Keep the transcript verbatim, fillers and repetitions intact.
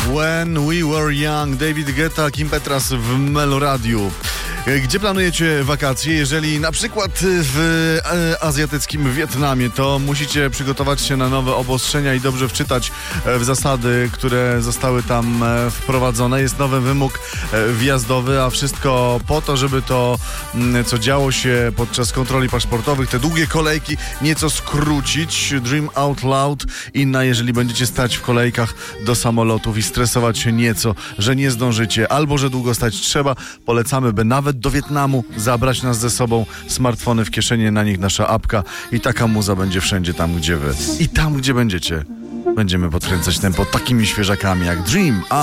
When We Were Young, David Guetta, Kim Petras w Meloradiu. Gdzie planujecie wakacje? Jeżeli na przykład w azjatyckim Wietnamie, to musicie przygotować się na nowe obostrzenia i dobrze wczytać w zasady, które zostały tam wprowadzone. Jest nowy wymóg wjazdowy, a wszystko po to, żeby to, co działo się podczas kontroli paszportowych, te długie kolejki nieco skrócić. Dream Out Loud. Inna, jeżeli będziecie stać w kolejkach do samolotów i stresować się nieco, że nie zdążycie albo że długo stać trzeba, polecamy, by nawet do Wietnamu zabrać nas ze sobą, smartfony w kieszeni, na nich nasza apka i taka muza będzie wszędzie tam, gdzie wy. I tam, gdzie będziecie, będziemy podkręcać tempo takimi świeżakami jak Dream Out.